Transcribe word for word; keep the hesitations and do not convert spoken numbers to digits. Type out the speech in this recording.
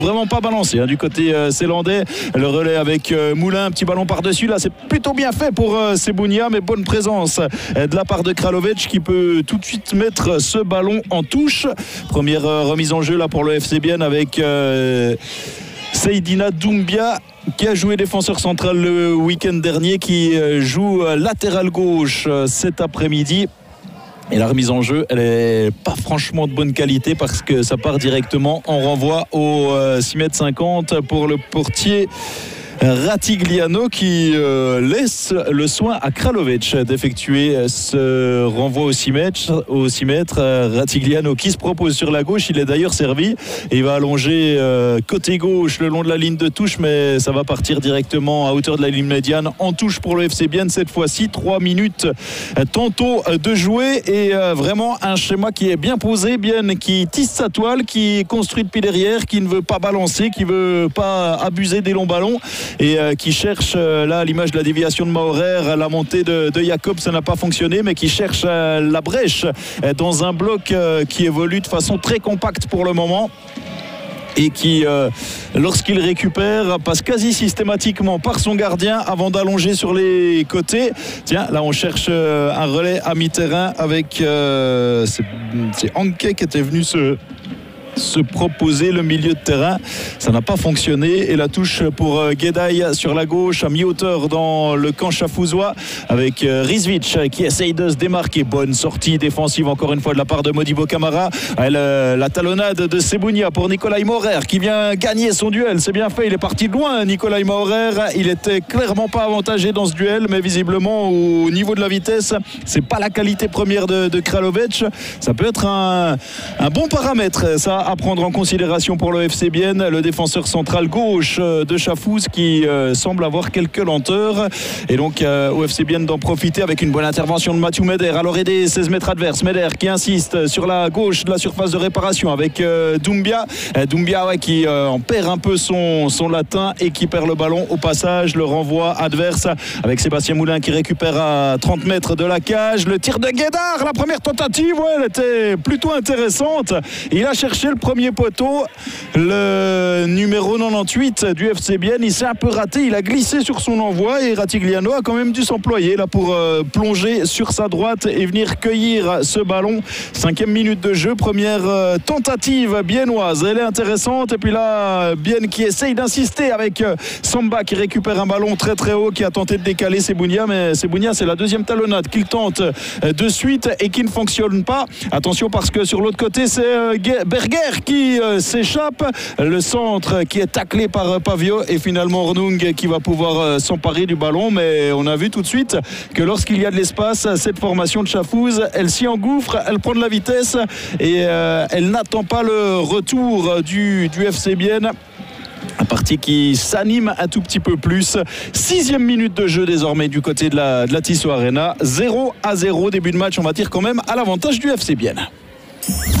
Vraiment pas balancé hein, du côté euh, zélandais. Le relais avec euh, Moulin, un petit ballon par-dessus. Là, c'est plutôt bien fait pour euh, Sebounia, mais bonne présence euh, de la part de Kralovic qui peut tout de suite mettre ce ballon en touche. Première euh, remise en jeu là pour le F C Bienne avec euh, Seydina Doumbia qui a joué défenseur central le week-end dernier, qui euh, joue latéral gauche euh, cet après-midi. Et la remise en jeu, elle est pas franchement de bonne qualité parce que ça part directement en renvoi au euh, six mètres cinquante pour le portier Ratigliano qui euh, laisse le soin à Kralovic d'effectuer ce renvoi au six mètres. Au six mètres, Ratigliano qui se propose sur la gauche, il est d'ailleurs servi et il va allonger euh, côté gauche le long de la ligne de touche, mais ça va partir directement à hauteur de la ligne médiane en touche pour le F C Bienne cette fois-ci. Trois minutes tantôt de jouer et euh, vraiment un schéma qui est bien posé, Bienne qui tisse sa toile, qui construit depuis derrière, qui ne veut pas balancer, qui ne veut pas abuser des longs ballons et euh, qui cherche euh, là à l'image de la déviation de Maurer, la montée de, de Jacob, ça n'a pas fonctionné, mais qui cherche euh, la brèche euh, dans un bloc euh, qui évolue de façon très compacte pour le moment et qui, euh, lorsqu'il récupère, passe quasi systématiquement par son gardien avant d'allonger sur les côtés. Tiens, là on cherche euh, un relais à mi-terrain avec euh, c'est, c'est Anke qui était venu se se proposer le milieu de terrain, ça n'a pas fonctionné et la touche pour Guédaille sur la gauche à mi-hauteur dans le camp chafouzois avec Rizvic qui essaye de se démarquer. Bonne sortie défensive encore une fois de la part de Modibo Camara. Elle, la talonnade de Sebounia pour Nicolai Maurer qui vient gagner son duel, c'est bien fait, il est parti de loin Nicolai Maurer, il était clairement pas avantagé dans ce duel, mais visiblement au niveau de la vitesse c'est pas la qualité première de, de Kralovic. Ça peut être un, un bon paramètre ça à prendre en considération pour le F C Bienne, le défenseur central gauche de Chafouz qui euh, semble avoir quelques lenteurs et donc euh, au F C Bienne d'en profiter avec une bonne intervention de Mathieu Meder à l'orée des seize mètres adverses. Meder qui insiste sur la gauche de la surface de réparation avec euh, Doumbia euh, Doumbia ouais, qui euh, en perd un peu son, son latin et qui perd le ballon au passage. Le renvoi adverse avec Sébastien Moulin qui récupère à trente mètres de la cage. Le tir de Guédard, la première tentative ouais, elle était plutôt intéressante, il a cherché le premier poteau, le numéro quatre-vingt-dix-huit du F C Bienne, il s'est un peu raté, il a glissé sur son envoi et Ratigliano a quand même dû s'employer là pour euh, plonger sur sa droite et venir cueillir ce ballon. Cinquième minute de jeu, première euh, tentative biennoise, elle est intéressante et puis là Bienne qui essaye d'insister avec euh, Samba qui récupère un ballon très très haut, qui a tenté de décaler Sebounia, mais Sebounia c'est la deuxième talonnade qu'il tente euh, de suite et qui ne fonctionne pas. Attention parce que sur l'autre côté c'est euh, Berger qui euh, s'échappe, le centre qui est taclé par euh, Pavio et finalement Ornung qui va pouvoir euh, s'emparer du ballon, mais on a vu tout de suite que lorsqu'il y a de l'espace, cette formation de Chafouz elle s'y engouffre, elle prend de la vitesse et euh, elle n'attend pas le retour du, du F C Bienne. Un parti qui s'anime un tout petit peu plus. Sixième minute de jeu désormais du côté de la, de la Tissot Arena, zéro à zéro, début de match on va dire quand même à l'avantage du F C Bienne.